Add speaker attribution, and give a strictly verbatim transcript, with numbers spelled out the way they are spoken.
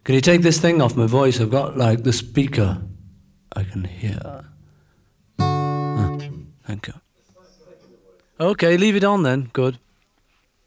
Speaker 1: Can you take this thing off my voice? I've got like the speaker. I can hear. Ah, thank you. Okay, leave it on then. Good.